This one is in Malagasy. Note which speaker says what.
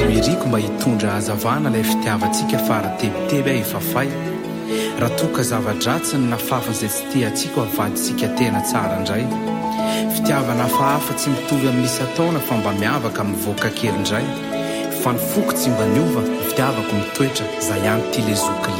Speaker 1: no iriko mba hitondra hazavana ilay fitiavantsika faratebiteby a efafay raha toka zava-dratsiny nafafan'izay tsy tia atsika avadintsika tena tsara indray fitiavana hafahafa tsy mitovy amin'ny misy ataona fa mba miavaka mivoaka kely indray fa ny foko tsy mba niova fitiavako mitoetra za ihany ty le zoky